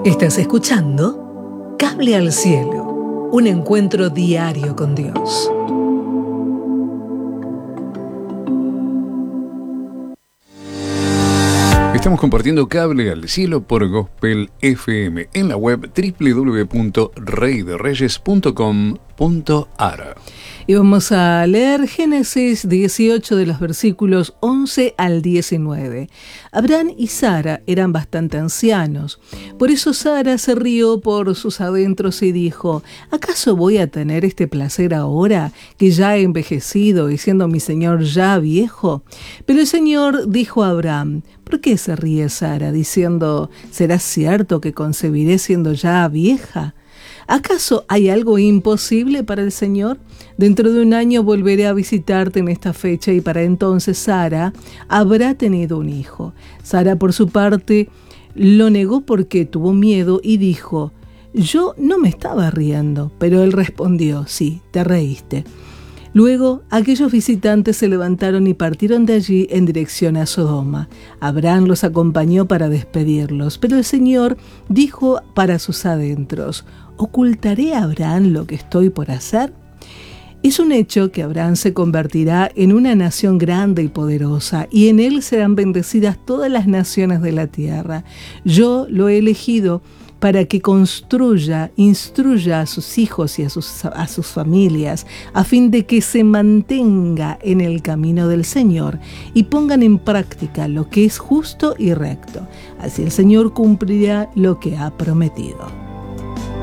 Estás escuchando Cable al Cielo, un encuentro diario con Dios. Estamos compartiendo Cable al Cielo por Gospel FM en la web www.reyderreyes.com.ar. Y vamos a leer Génesis 18 de los versículos 11 al 19. Abraham y Sara eran bastante ancianos. Por eso Sara se rió por sus adentros y dijo: ¿acaso voy a tener este placer ahora, que ya he envejecido y siendo mi señor ya viejo? Pero el Señor dijo a Abraham: ¿por qué se ríe Sara, diciendo: ¿será cierto que concebiré siendo ya vieja? ¿Acaso hay algo imposible para el Señor? Dentro de un año volveré a visitarte en esta fecha y para entonces Sara habrá tenido un hijo. Sara, por su parte, lo negó porque tuvo miedo y dijo: yo no me estaba riendo. Pero él respondió: sí, te reíste. Luego, aquellos visitantes se levantaron y partieron de allí en dirección a Sodoma. Abraham los acompañó para despedirlos, pero el Señor dijo para sus adentros: ¿ocultaré a Abraham lo que estoy por hacer? Es un hecho que Abraham se convertirá en una nación grande y poderosa, y en él serán bendecidas todas las naciones de la tierra. Yo lo he elegido para que instruya a sus hijos y a sus familias, a fin de que se mantenga en el camino del Señor y pongan en práctica lo que es justo y recto. Así el Señor cumplirá lo que ha prometido.